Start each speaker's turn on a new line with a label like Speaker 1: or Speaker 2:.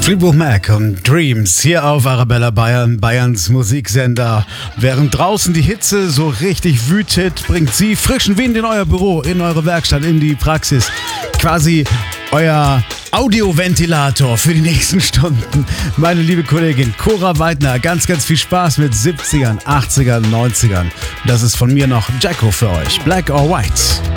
Speaker 1: Fleetwood Mac und Dreams hier auf Arabella Bayern, Bayerns Musiksender. Während draußen die Hitze so richtig wütet, bringt sie frischen Wind in euer Büro, in eure Werkstatt, in die Praxis. Quasi euer Audioventilator für die nächsten Stunden. Meine liebe Kollegin Cora Weidner, ganz viel Spaß mit 70ern, 80ern, 90ern. Das ist von mir noch Jacko für euch. Black or White.